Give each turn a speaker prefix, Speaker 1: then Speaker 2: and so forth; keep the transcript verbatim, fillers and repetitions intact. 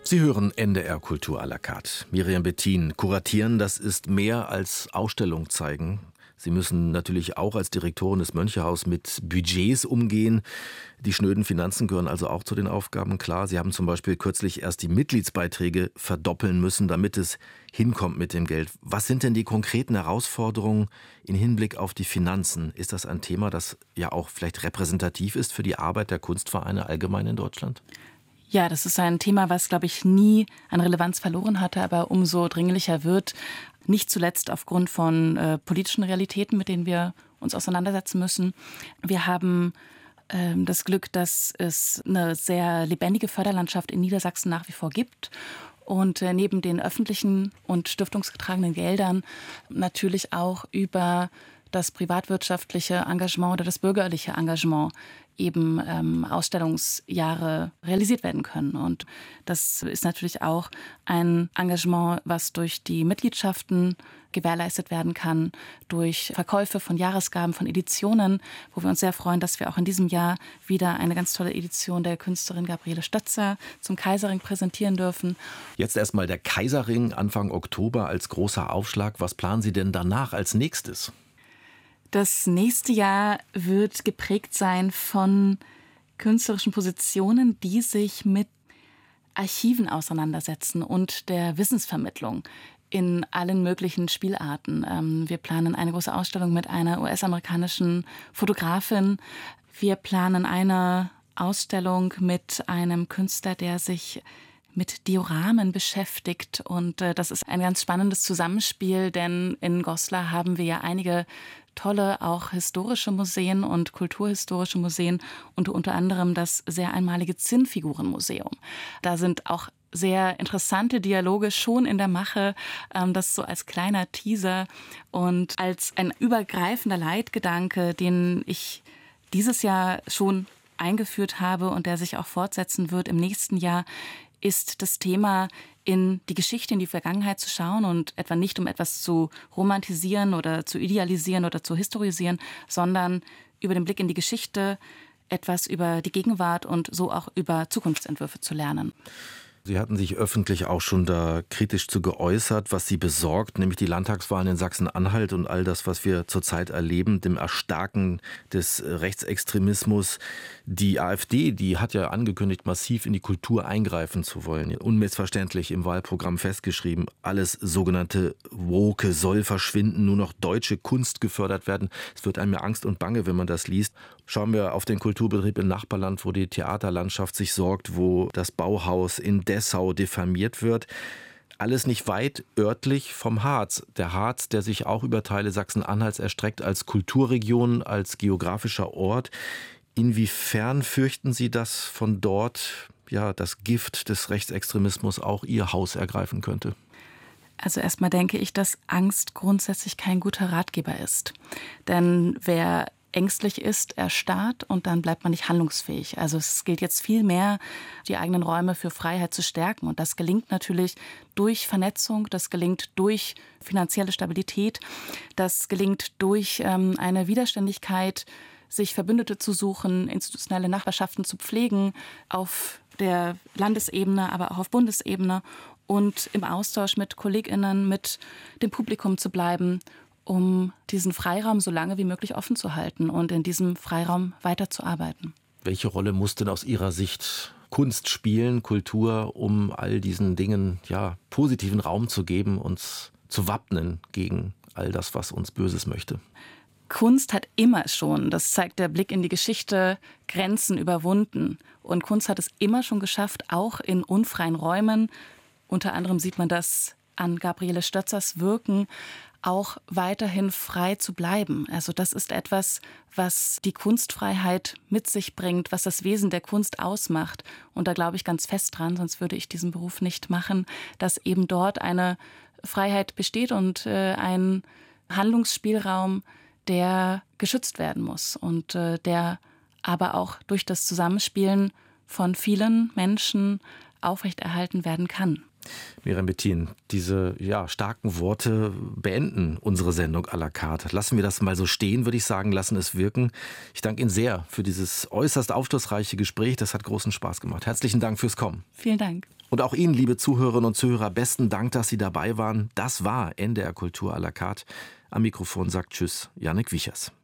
Speaker 1: Sie hören N D R Kultur à la carte. Miriam Bettin, kuratieren, das ist mehr als Ausstellung zeigen. Sie müssen natürlich auch als Direktorin des Mönchehaus mit Budgets umgehen. Die schnöden Finanzen gehören also auch zu den Aufgaben, klar. Sie haben zum Beispiel kürzlich erst die Mitgliedsbeiträge verdoppeln müssen, damit es hinkommt mit dem Geld. Was sind denn die konkreten Herausforderungen im Hinblick auf die Finanzen? Ist das ein Thema, das ja auch vielleicht repräsentativ ist für die Arbeit der Kunstvereine allgemein in Deutschland?
Speaker 2: Ja, das ist ein Thema, was, glaube ich, nie an Relevanz verloren hatte, aber umso dringlicher wird, nicht zuletzt aufgrund von äh, politischen Realitäten, mit denen wir uns auseinandersetzen müssen. Wir haben äh, das Glück, dass es eine sehr lebendige Förderlandschaft in Niedersachsen nach wie vor gibt. Und äh, neben den öffentlichen und stiftungsgetragenen Geldern natürlich auch über das privatwirtschaftliche Engagement oder das bürgerliche Engagement eben ähm, Ausstellungsjahre realisiert werden können. Und das ist natürlich auch ein Engagement, was durch die Mitgliedschaften gewährleistet werden kann, durch Verkäufe von Jahresgaben, von Editionen, wo wir uns sehr freuen, dass wir auch in diesem Jahr wieder eine ganz tolle Edition der Künstlerin Gabriele Stötzer zum Kaiserring präsentieren dürfen.
Speaker 1: Jetzt erstmal der Kaiserring Anfang Oktober als großer Aufschlag. Was planen Sie denn danach als nächstes?
Speaker 2: Das nächste Jahr wird geprägt sein von künstlerischen Positionen, die sich mit Archiven auseinandersetzen und der Wissensvermittlung in allen möglichen Spielarten. Wir planen eine große Ausstellung mit einer U S-amerikanischen Fotografin. Wir planen eine Ausstellung mit einem Künstler, der sich mit Dioramen beschäftigt. Und äh, das ist ein ganz spannendes Zusammenspiel, denn in Goslar haben wir ja einige tolle, auch historische Museen und kulturhistorische Museen und unter anderem das sehr einmalige Zinnfigurenmuseum. Da sind auch sehr interessante Dialoge schon in der Mache, ähm, das so als kleiner Teaser und als ein übergreifender Leitgedanke, den ich dieses Jahr schon eingeführt habe und der sich auch fortsetzen wird im nächsten Jahr, ist das Thema, in die Geschichte, in die Vergangenheit zu schauen und etwa nicht, um etwas zu romantisieren oder zu idealisieren oder zu historisieren, sondern über den Blick in die Geschichte etwas über die Gegenwart und so auch über Zukunftsentwürfe zu lernen.
Speaker 1: Sie hatten sich öffentlich auch schon da kritisch zu geäußert, was Sie besorgt, nämlich die Landtagswahlen in Sachsen-Anhalt und all das, was wir zurzeit erleben, dem Erstarken des Rechtsextremismus. Die AfD, die hat ja angekündigt, massiv in die Kultur eingreifen zu wollen. Unmissverständlich im Wahlprogramm festgeschrieben, alles sogenannte Woke soll verschwinden, nur noch deutsche Kunst gefördert werden. Es wird einem ja Angst und Bange, wenn man das liest. Schauen wir auf den Kulturbetrieb im Nachbarland, wo die Theaterlandschaft sich sorgt, wo das Bauhaus in Dessau diffamiert wird. Alles nicht weit örtlich vom Harz. Der Harz, der sich auch über Teile Sachsen-Anhalts erstreckt als Kulturregion, als geografischer Ort. Inwiefern fürchten Sie, dass von dort ja das Gift des Rechtsextremismus auch Ihr Haus ergreifen könnte?
Speaker 2: Also erstmal denke ich, dass Angst grundsätzlich kein guter Ratgeber ist. Denn wer ängstlich ist, erstarrt und dann bleibt man nicht handlungsfähig. Also es gilt jetzt viel mehr, die eigenen Räume für Freiheit zu stärken. Und das gelingt natürlich durch Vernetzung, das gelingt durch finanzielle Stabilität, das gelingt durch ähm, eine Widerständigkeit, sich Verbündete zu suchen, institutionelle Nachbarschaften zu pflegen, auf der Landesebene, aber auch auf Bundesebene und im Austausch mit KollegInnen, mit dem Publikum zu bleiben, um diesen Freiraum so lange wie möglich offen zu halten und in diesem Freiraum weiterzuarbeiten.
Speaker 1: Welche Rolle muss denn aus Ihrer Sicht Kunst spielen, Kultur, um all diesen Dingen ja, positiven Raum zu geben, uns zu wappnen gegen all das, was uns Böses möchte?
Speaker 2: Kunst hat immer schon, das zeigt der Blick in die Geschichte, Grenzen überwunden. Und Kunst hat es immer schon geschafft, auch in unfreien Räumen, unter anderem sieht man das an Gabriele Stötzers Wirken, auch weiterhin frei zu bleiben. Also das ist etwas, was die Kunstfreiheit mit sich bringt, was das Wesen der Kunst ausmacht. Und da glaube ich ganz fest dran, sonst würde ich diesen Beruf nicht machen, dass eben dort eine Freiheit besteht und äh, ein Handlungsspielraum, der geschützt werden muss und äh, der aber auch durch das Zusammenspielen von vielen Menschen aufrechterhalten werden kann.
Speaker 1: Miriam Bettin, diese ja, starken Worte beenden unsere Sendung à la carte. Lassen wir das mal so stehen, würde ich sagen, lassen es wirken. Ich danke Ihnen sehr für dieses äußerst aufschlussreiche Gespräch. Das hat großen Spaß gemacht. Herzlichen Dank fürs Kommen.
Speaker 2: Vielen Dank.
Speaker 1: Und auch Ihnen, liebe Zuhörerinnen und Zuhörer, besten Dank, dass Sie dabei waren. Das war N D R Kultur à la carte. Am Mikrofon sagt Tschüss, Jannik Wiechers.